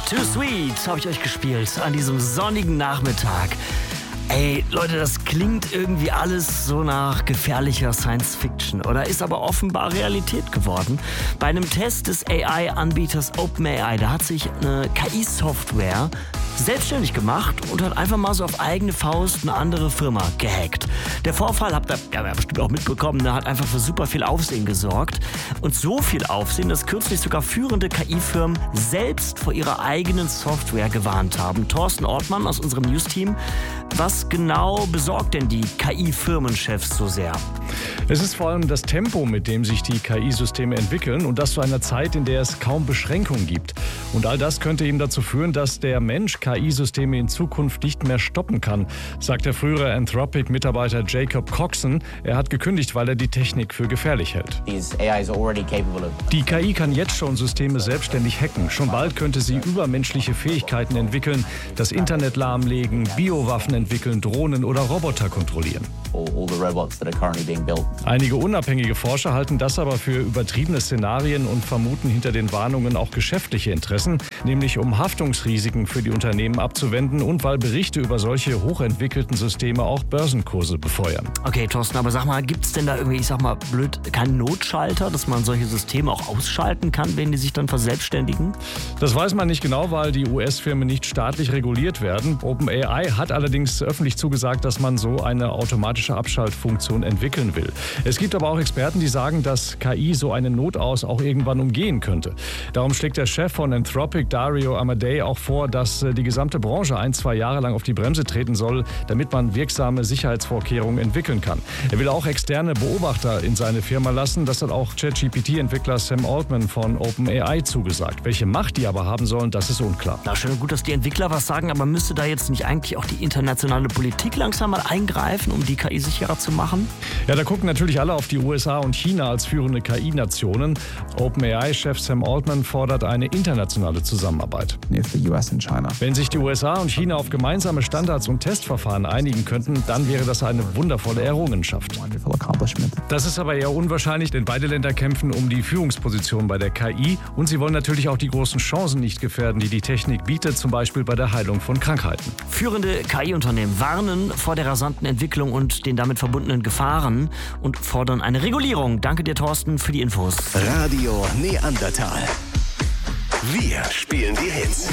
Too Sweet habe ich euch gespielt an diesem sonnigen Nachmittag. Ey, Leute, das klingt irgendwie alles so nach gefährlicher Science-Fiction oder ist aber offenbar Realität geworden. Bei einem Test des AI-Anbieters OpenAI, da hat sich eine KI-Software selbstständig gemacht und hat einfach mal so auf eigene Faust eine andere Firma gehackt. Der Vorfall, habt ihr bestimmt auch mitbekommen, der hat einfach für super viel Aufsehen gesorgt. Und so viel Aufsehen, dass kürzlich sogar führende KI-Firmen selbst vor ihrer eigenen Software gewarnt haben. Thorsten Ortmann aus unserem News-Team, was genau besorgt denn die KI-Firmenchefs so sehr? Es ist vor allem das Tempo, mit dem sich die KI-Systeme entwickeln und das zu einer Zeit, in der es kaum Beschränkungen gibt. Und all das könnte eben dazu führen, dass der Mensch KI-Systeme in Zukunft nicht mehr stoppen kann, sagt der frühere Anthropic-Mitarbeiter Jacob Coxon. Er hat gekündigt, weil er die Technik für gefährlich hält. Die KI kann jetzt schon Systeme selbstständig hacken. Schon bald könnte sie übermenschliche Fähigkeiten entwickeln, das Internet lahmlegen, Biowaffen entwickeln, Drohnen oder Roboter kontrollieren. Einige unabhängige Forscher halten das aber für übertriebene Szenarien und vermuten hinter den Warnungen auch geschäftliche Interessen, nämlich um Haftungsrisiken für die Unternehmen abzuwenden und weil Berichte über solche hochentwickelten Systeme auch Börsenkurse befeuern. Okay, Thorsten, aber sag mal, gibt es denn da irgendwie, ich sag mal blöd, keinen Notschalter, dass man solche Systeme auch ausschalten kann, wenn die sich dann verselbstständigen? Das weiß man nicht genau, weil die US-Firmen nicht staatlich reguliert werden. OpenAI hat allerdings öffentlich zugesagt, dass man so eine automatische Abschaltfunktion entwickeln will. Es gibt aber auch Experten, die sagen, dass KI so einen Notaus auch irgendwann umgehen könnte. Darum schlägt der Chef von Anthropic, Dario Amodei, auch vor, dass die gesamte Branche 1-2 Jahre lang auf die Bremse treten soll, damit man wirksame Sicherheitsvorkehrungen entwickeln kann. Er will auch externe Beobachter in seine Firma lassen. Das hat auch ChatGPT-Entwickler Sam Altman von OpenAI zugesagt. Welche Macht die aber haben sollen, das ist unklar. Na, schön und gut, dass die Entwickler was sagen, aber müsste da jetzt nicht eigentlich auch die internationale Politik langsam mal eingreifen, um die KI sicherer zu machen? Ja, da gucken natürlich alle auf die USA und China als führende KI-Nationen. OpenAI-Chef Sam Altman fordert eine internationale Zusammenarbeit. Wenn sich die USA und China auf gemeinsame Standards und Testverfahren einigen könnten, dann wäre das eine wundervolle Errungenschaft. Das ist aber eher unwahrscheinlich, denn beide Länder kämpfen um die Führungsposition bei der KI und sie wollen natürlich auch die großen Chancen nicht gefährden, die die Technik bietet, zum Beispiel bei der Heilung von Krankheiten. Führende KI-Unternehmen warnen vor der rasanten Entwicklung und den damit verbundenen Gefahren und fordern eine Regulierung. Danke dir, Thorsten, für die Infos. Radio Neandertal. Wir spielen die Hits.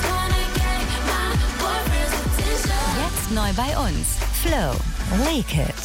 Jetzt neu bei uns. Flow. Wake It.